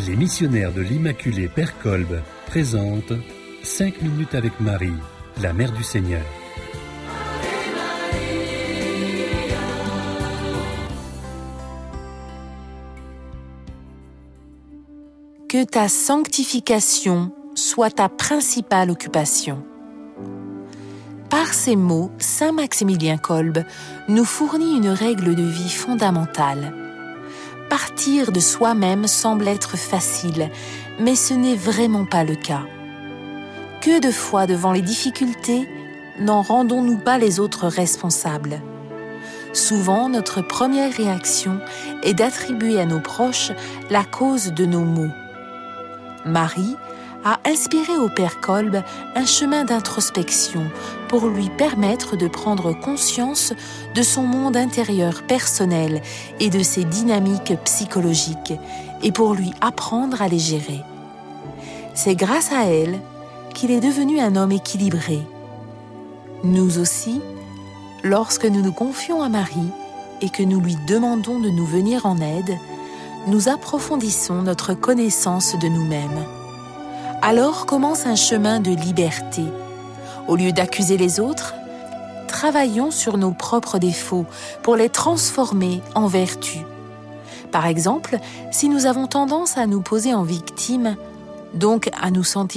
Les missionnaires de l'Immaculée Père Kolb présentent 5 minutes avec Marie, la Mère du Seigneur. Que ta sanctification soit ta principale occupation. Par ces mots, saint Maximilien Kolb nous fournit une règle de vie fondamentale. Partir de soi-même semble être facile, mais ce n'est vraiment pas le cas. Que de fois devant les difficultés, n'en rendons-nous pas les autres responsables? Souvent, notre première réaction est d'attribuer à nos proches la cause de nos maux. Marie a inspiré au Père Kolb un chemin d'introspection pour lui permettre de prendre conscience de son monde intérieur personnel et de ses dynamiques psychologiques et pour lui apprendre à les gérer. C'est grâce à elle qu'il est devenu un homme équilibré. Nous aussi, lorsque nous nous confions à Marie et que nous lui demandons de nous venir en aide, nous approfondissons notre connaissance de nous-mêmes. Alors commence un chemin de liberté. Au lieu d'accuser les autres, travaillons sur nos propres défauts pour les transformer en vertus. Par exemple, si nous avons tendance à nous poser en victime, donc à nous sentir